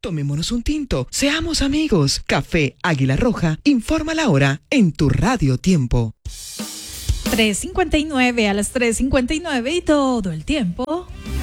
Tomémonos un tinto, seamos amigos. Café Águila Roja, informa la hora en tu Radio Tiempo. 3:59 a las 3:59 y todo el tiempo.